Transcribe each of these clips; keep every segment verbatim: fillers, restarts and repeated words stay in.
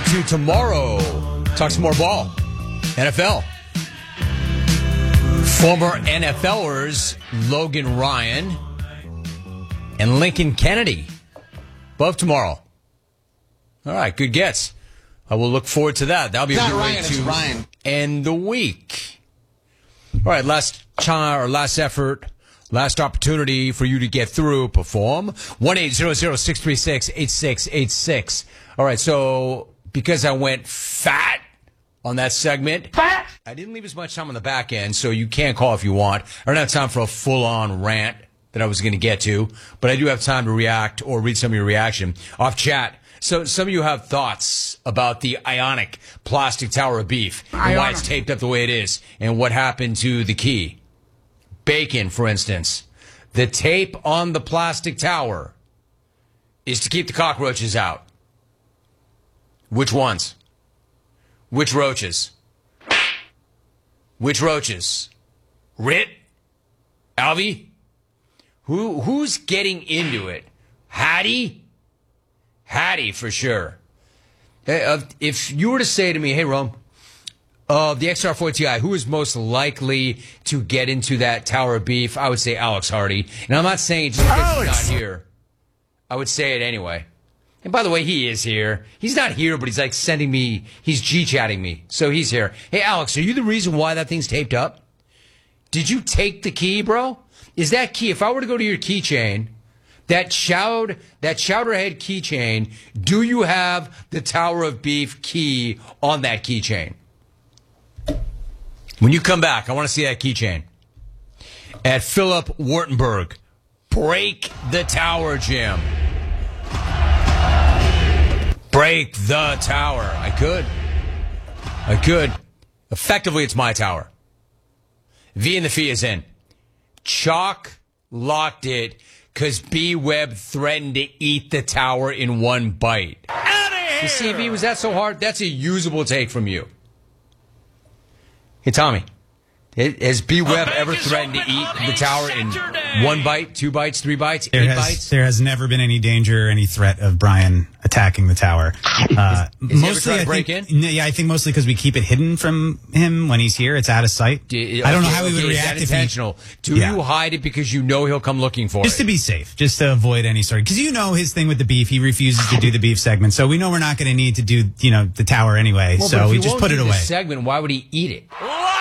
to tomorrow. Talk some more ball. N F L. Former N F L ers Logan Ryan and Lincoln Kennedy. Both tomorrow. All right, good gets. I will look forward to that. That'll be a Not good way Ryan, to it's Ryan. end the week. All right, last try or last effort, last opportunity for you to get through. Perform one eight zero zero six three six eight six eight six. All right, so because I went fat on that segment, fat. I didn't leave as much time on the back end, so you can call if you want. I don't have time for a full-on rant that I was going to get to, but I do have time to react or read some of your reaction off chat. So some of you have thoughts about the Ionic plastic tower of beef and why it's taped up the way it is and what happened to the key. Bacon, for instance. The tape on the plastic tower is to keep the cockroaches out. Which ones? Which roaches? Which roaches? Rit? Alvy? Who who's getting into it? Hattie? Hattie for sure. Hey, uh, if you were to say to me, hey Rome, uh, the X R four T I, who is most likely to get into that tower of beef? I would say Alex Hardy. And I'm not saying it just because Alex. He's not here. I would say it anyway. And by the way, he is here. He's not here, but he's like sending me, he's G-chatting me. So he's here. Hey, Alex, are you the reason why that thing's taped up? Did you take the key, bro? Is that key, if I were to go to your keychain, that shout, that Chowderhead keychain, do you have the Tower of Beef key on that keychain? When you come back, I want to see that keychain. At Philip Wartenberg, break the tower, Jim. Break the tower. I could. I could. Effectively, it's my tower. V and the Fee is in. Chalk locked it because B-Web threatened to eat the tower in one bite. Out of here! You see, V, was that so hard? That's a usable take from you. Hey, Tommy. Has B-Web ever threatened to eat the tower in one bite, two bites, three bites, there eight has, bites? There has never been any danger or any threat of Brian attacking the tower. Uh, Is, is mostly, he ever I trying to think, break in? Yeah, I think mostly because we keep it hidden from him when he's here. It's out of sight. Do, I don't okay, know how he would okay, react is if that he, intentional? Do Yeah. you hide it because you know he'll come looking for just it? to be safe, just to avoid any sort of, because you know his thing with the beef, he refuses to do the beef segment, so we know we're not going to need to do, you know, the tower anyway, well, so we just put it do away. This segment, why would he eat it?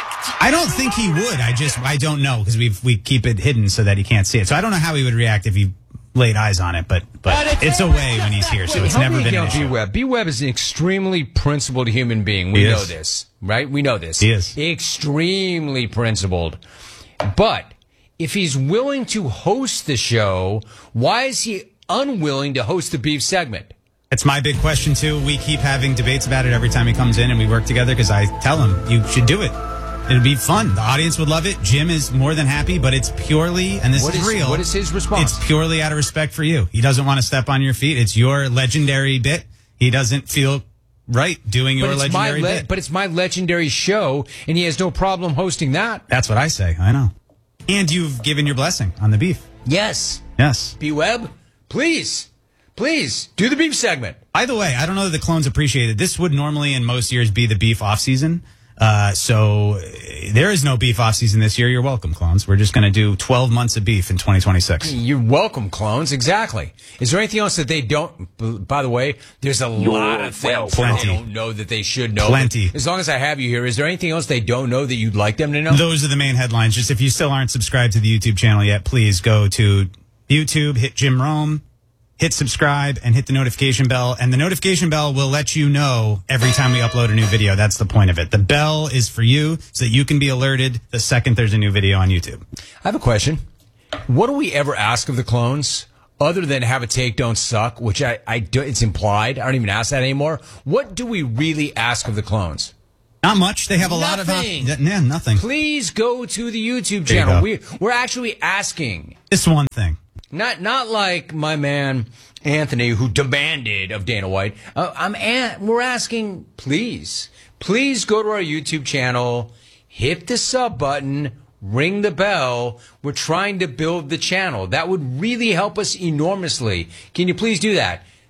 I don't think he would. I just, I don't know, because we we keep it hidden so that he can't see it. So I don't know how he would react if he laid eyes on it, but but it's away when he's here, so it's Help never me been an again, issue. B-Web. B-Web is an extremely principled human being. We He know is. this, right? We know this. He is. Extremely principled. But if he's willing to host the show, why is he unwilling to host the beef segment? It's my big question, too. We keep having debates about it every time he comes in and we work together because I tell him, you should do it. It'd be fun. The audience would love it. Jim is more than happy, but it's purely, and this What is, is- real. what is his response? It's purely out of respect for you. He doesn't want to step on your feet. It's your legendary bit. He doesn't feel right doing your But it's, my legendary le- bit. but it's my legendary show, and he has no problem hosting that. That's what I say. I know. And you've given your blessing on the beef. Yes. Yes. B-Web, please, please, do the beef segment. Either way, I don't know that the clones appreciate it. This would normally in most years be the beef off season. Uh, so uh, there is no beef off season this year. You're welcome, clones. We're just going to do twelve months of beef in twenty twenty-six. You're welcome, clones. Exactly. Is there anything else that they don't? By the way, there's a lot of things that they don't know that they should know. Plenty. As long as I have you here, is there anything else they don't know that you'd like them to know? Those are the main headlines. Just if you still aren't subscribed to the YouTube channel yet, please go to YouTube, hit Jim Rome, hit subscribe, and hit the notification bell. And the notification bell will let you know every time we upload a new video. That's the point of it. The bell is for you so that you can be alerted the second there's a new video on YouTube. I have a question. What do we ever ask of the clones other than have a take, don't suck, which I, I do, it's implied. I don't even ask that anymore. What do we really ask of the clones? Not much. They have a Nothing. lot of... Yeah, nothing. Please go to the YouTube There you channel. go. We, we're actually asking. This one thing. Not not like my man Anthony, who demanded of Dana White. Uh, I'm an, we're asking, please, please go to our YouTube channel, hit the sub button, ring the bell. We're trying to build the channel. That would really help us enormously. Can you please do that?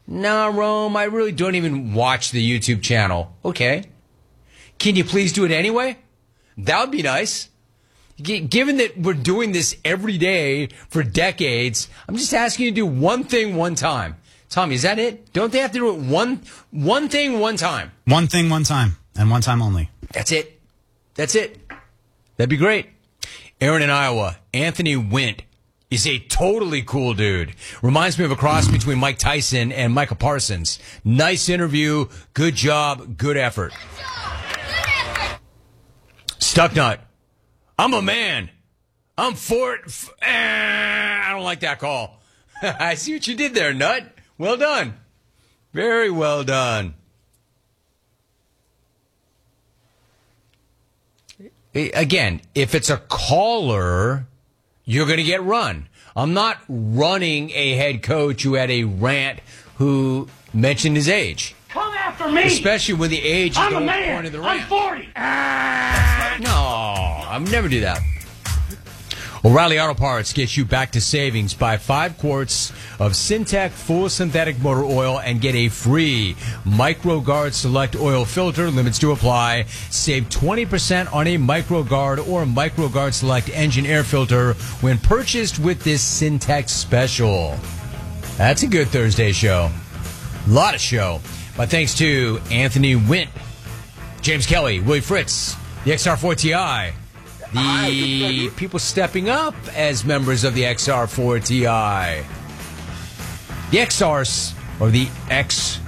Nah, Rome, I really don't even watch the YouTube channel. Okay. Can you please do it anyway? That would be nice. G- given that we're doing this every day for decades, I'm just asking you to do one thing one time. Tommy, is that it? Don't they have to do it one one thing one time? One thing one time, and one time only. That's it. That's it. That'd be great. Aaron in Iowa, Anthony Wint is a totally cool dude. Reminds me of a cross between Mike Tyson and Michael Parsons. Nice interview. Good job. Good effort. Stucknut. I'm a man. I'm for it. F- eh, I don't like that call. I see what you did there, Nut. Well done. Very well done. Again, if it's a caller, you're going to get run. I'm not running a head coach who had a rant who mentioned his age. Come after me! Especially when the age is I'm the a whole man! point of the rant. I'm forty! No, I would never do that. O'Reilly Auto Parts gets you back to savings. Buy five quarts of Syntec full synthetic motor oil and get a free MicroGuard Select oil filter. Limits to apply. Save twenty percent on a MicroGuard or MicroGuard Select engine air filter when purchased with this Syntec special. That's a good Thursday show. A lot of show. But thanks to Anthony Wint, James Kelly, Willie Fritz, the X R four T I, the people stepping up as members of the X R four T I. The X Rs, or the X...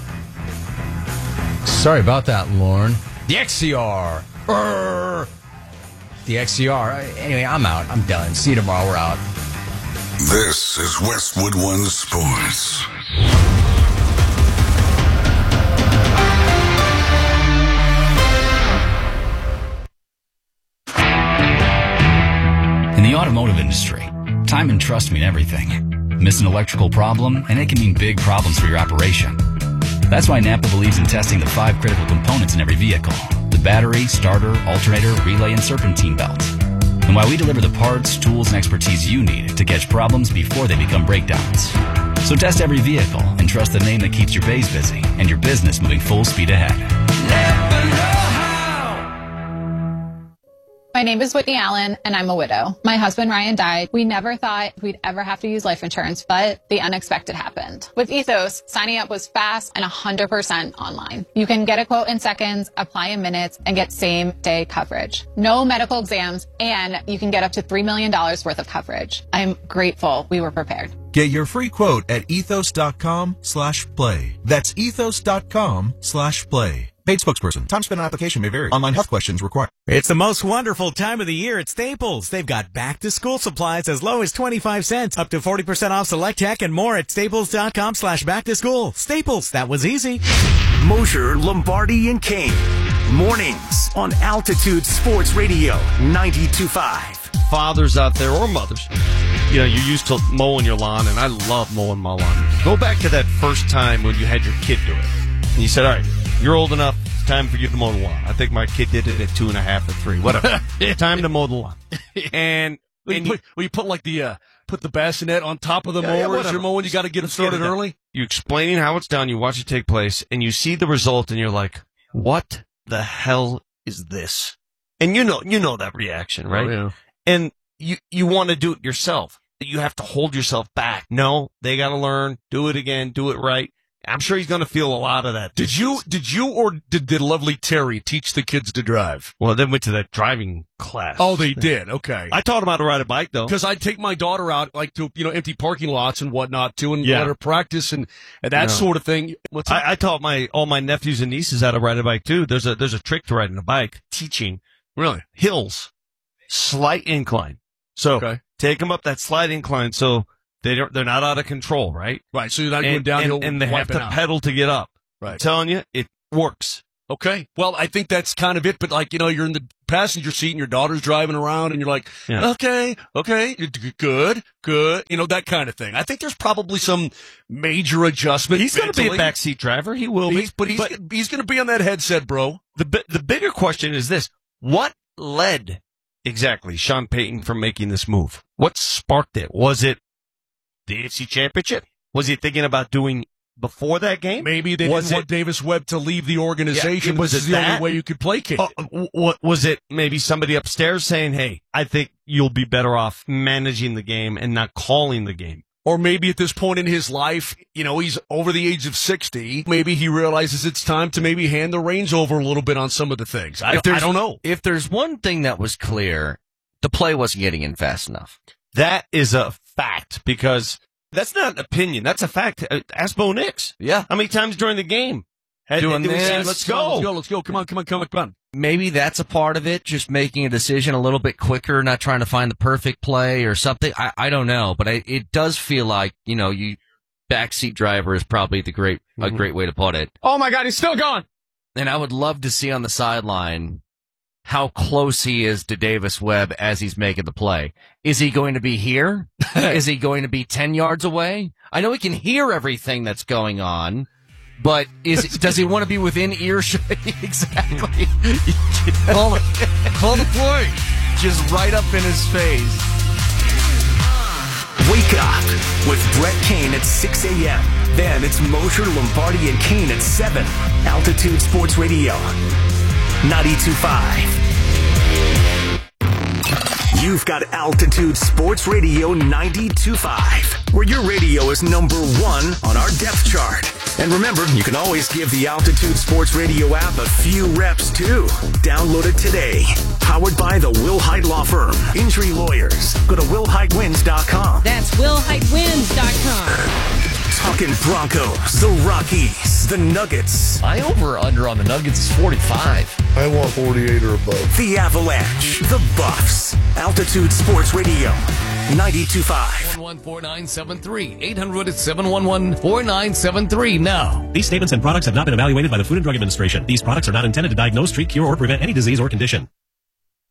Sorry about that, Lauren. The X C R. Urgh. The X C R. Anyway, I'm out. I'm done. See you tomorrow. We're out. This is Westwood One Sports. In the automotive industry, time and trust mean everything. Miss an electrical problem, and it can mean big problems for your operation. That's why Napa believes in testing the five critical components in every vehicle: the battery, starter, alternator, relay, and serpentine belt. And why we deliver the parts, tools, and expertise you need to catch problems before they become breakdowns. So test every vehicle and trust the name that keeps your bays busy and your business moving full speed ahead. Napa know-how. My name is Whitney Allen, and I'm a widow. My husband, Ryan, died. We never thought we'd ever have to use life insurance, but the unexpected happened. With Ethos, signing up was fast and one hundred percent online. You can get a quote in seconds, apply in minutes, and get same-day coverage. No medical exams, and you can get up to three million dollars worth of coverage. I'm grateful we were prepared. Get your free quote at ethos.com slash play. That's ethos.com slash play. Paid spokesperson. Time spent on application may vary. Online health questions required. It's the most wonderful time of the year at Staples. They've got back-to-school supplies as low as twenty-five cents, up to forty percent off select tech and more at staples.com slash back-to-school. Staples, that was easy. Mosher, Lombardi, and Kane. Mornings on Altitude Sports Radio ninety-two point five. Fathers out there or mothers, you know, you're used to mowing your lawn, and I love mowing my lawn. Go back to that first time when you had your kid do it. And you said, all right, you're old enough, it's time for you to mow the lawn. I think my kid did it at two and a half or three, whatever. Time to mow the lawn. And, well, and you, you, put, well, you put like the, uh, put the bassinet on top of the yeah, mower yeah, as you're mowing, you got to get them started early. You're explaining how it's done, you watch it take place, and you see the result, and you're like, what the hell is this? And you know, you know that reaction, right? Oh, yeah. And you, you want to do it yourself. You have to hold yourself back. No, they got to learn, do it again, do it right. I'm sure he's going to feel a lot of that. Did you, did you, or did the lovely Terry teach the kids to drive? Well, they went to that driving class. Oh, they did. Okay. I taught them how to ride a bike, though. Because I'd take my daughter out, like, to, you know, empty parking lots and whatnot, too, and Yeah. let her practice and, and that No. sort of thing. What's that? I, I taught my all my nephews and nieces how to ride a bike too. There's a there's a trick to riding a bike. Teaching Really? hills, slight incline. So Okay. take them up that slight incline, so they don't they're not out of control, right? Right. So you're not going And, downhill and, and they have wiping to out. pedal to get up. I'm Right. telling you, it works. Okay. Well, I think that's kind of it. But like, you know, you're in the passenger seat and your daughter's driving around and you're like, Yeah. okay, okay, you're d- good, good. You know, that kind of thing. I think there's probably some major adjustment. He's going to be a mentally. backseat driver. He will be. He's, but he's, But he's going to be on that headset, bro. the bi- the bigger question is this: what led exactly Sean Payton from making this move? What sparked it? Was it the A F C Championship? Was he thinking about doing before that game? Maybe they was didn't it, want Davis Webb to leave the organization. Yeah, was this is it the that? only way you could placate uh, it. What was it? Maybe somebody upstairs saying, "Hey, I think you'll be better off managing the game and not calling the game." Or maybe at this point in his life, you know, he's over the age of sixty. Maybe he realizes it's time to maybe hand the reins over a little bit on some of the things. I, I don't know. If there's one thing that was clear, the play wasn't getting in fast enough. That is a fact, because that's not an opinion. That's a fact. Uh, Ask Bo Nix. Yeah. How many times during the game? Had, Doing did we this. say, Let's, let's go. go. Let's go. Let's go. Come on, come on, come on, come on. Maybe that's a part of it, just making a decision a little bit quicker, not trying to find the perfect play or something. I, I don't know, but I, it does feel like, you know, you backseat driver is probably the great mm-hmm. a great way to put it. Oh my God, he's still gone. And I would love to see on the sideline how close he is to Davis Webb as he's making the play. Is he going to be here? Is he going to be ten yards away? I know he can hear everything that's going on. But is does he want to be within earshot? Exactly. call, the, call the play. Just right up in his face. Wake up with Brett Kane at six a.m. Then it's Mosher, Lombardi, and Kane at seven. Altitude Sports Radio, ninety-two point five. You've got Altitude Sports Radio ninety-two point five, where your radio is number one on our depth chart. And remember, you can always give the Altitude Sports Radio app a few reps, too. Download it today. Powered by the Will Hyde Law Firm. Injury lawyers. Go to will hyde wins dot com. That's will hyde wins dot com. Talking Broncos, the Rockies, the Nuggets. My over-under on the Nuggets is forty-five. I want forty-eight or above. The Avalanche, the Buffs. Altitude Sports Radio, ninety-two point five. one one four nine seven three. eight hundred seven one one four nine seven three now. These statements and products have not been evaluated by the Food and Drug Administration. These products are not intended to diagnose, treat, cure, or prevent any disease or condition.